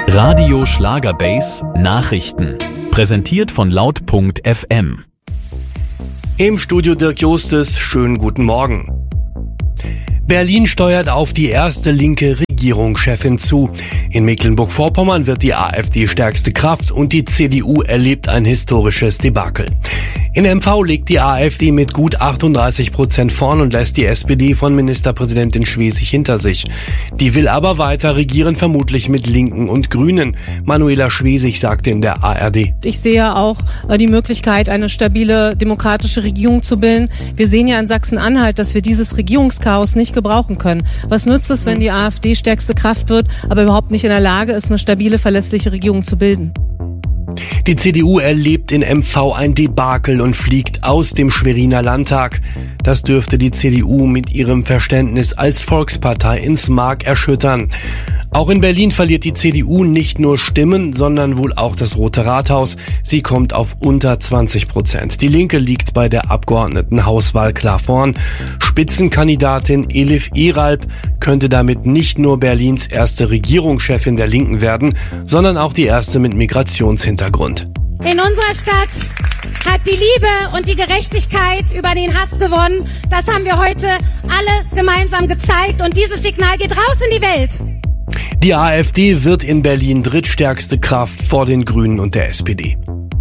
Radio Schlagerbase Nachrichten. Präsentiert von laut.fm. Im Studio Dirk Justes, schönen guten Morgen. Berlin steuert auf die erste linke Regierungschefin zu. In Mecklenburg-Vorpommern wird die AfD stärkste Kraft und die CDU erlebt ein historisches Debakel. In MV liegt die AfD mit gut 38% vorn und lässt die SPD von Ministerpräsidentin Schwesig hinter sich. Die will aber weiter regieren, vermutlich mit Linken und Grünen. Manuela Schwesig sagte in der ARD: Ich sehe auch die Möglichkeit, eine stabile demokratische Regierung zu bilden. Wir sehen ja in Sachsen-Anhalt, dass wir dieses Regierungschaos nicht gebrauchen können. Was nützt es, wenn die AfD stärkste Kraft wird, aber überhaupt nicht in der Lage ist, eine stabile, verlässliche Regierung zu bilden? Die CDU erlebt in MV ein Debakel und fliegt aus dem Schweriner Landtag. Das dürfte die CDU mit ihrem Verständnis als Volkspartei ins Mark erschüttern. Auch in Berlin verliert die CDU nicht nur Stimmen, sondern wohl auch das Rote Rathaus. Sie kommt auf unter 20%. Die Linke liegt bei der Abgeordnetenhauswahl klar vorn. Spitzenkandidatin Elif Eralp könnte damit nicht nur Berlins erste Regierungschefin der Linken werden, sondern auch die erste mit Migrationshintergrund. In unserer Stadt hat die Liebe und die Gerechtigkeit über den Hass gewonnen. Das haben wir heute alle gemeinsam gezeigt und dieses Signal geht raus in die Welt. Die AfD wird in Berlin drittstärkste Kraft vor den Grünen und der SPD.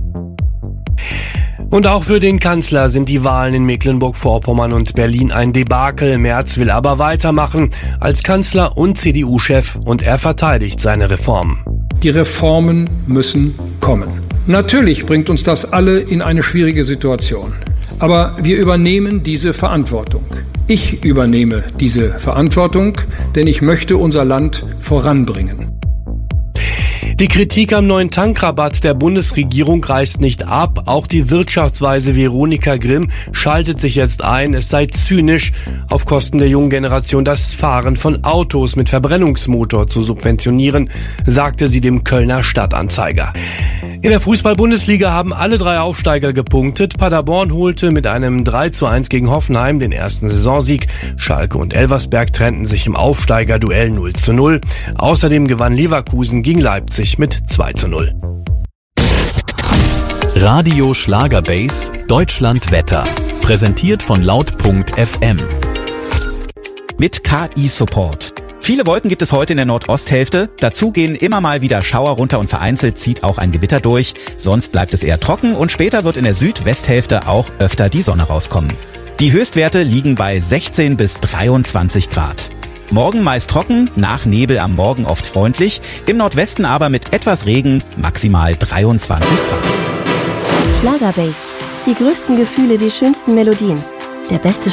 Und auch für den Kanzler sind die Wahlen in Mecklenburg-Vorpommern und Berlin ein Debakel. Merz will aber weitermachen als Kanzler und CDU-Chef und er verteidigt seine Reformen. Die Reformen müssen kommen. Natürlich bringt uns das alle in eine schwierige Situation. Aber wir übernehmen diese Verantwortung. Ich übernehme diese Verantwortung, denn ich möchte unser Land voranbringen. Die Kritik am neuen Tankrabatt der Bundesregierung reißt nicht ab. Auch die Wirtschaftsweise Veronika Grimm schaltet sich jetzt ein. Es sei zynisch, auf Kosten der jungen Generation das Fahren von Autos mit Verbrennungsmotor zu subventionieren, sagte sie dem Kölner Stadtanzeiger. In der Fußball-Bundesliga haben alle 3 Aufsteiger gepunktet. Paderborn holte mit einem 3:1 gegen Hoffenheim den ersten Saisonsieg. Schalke und Elversberg trennten sich im Aufsteigerduell 0:0. Außerdem gewann Leverkusen gegen Leipzig mit 2:0. Radio Schlagerbase Deutschland Wetter. Präsentiert von laut.fm. Mit KI-Support. Viele Wolken gibt es heute in der Nordosthälfte. Dazu gehen immer mal wieder Schauer runter und vereinzelt zieht auch ein Gewitter durch. Sonst bleibt es eher trocken und später wird in der Südwesthälfte auch öfter die Sonne rauskommen. Die Höchstwerte liegen bei 16 bis 23 Grad. Morgen meist trocken, nach Nebel am Morgen oft freundlich, im Nordwesten aber mit etwas Regen maximal 23 Grad. Schlagerbase. Die größten Gefühle, die schönsten Melodien. Der beste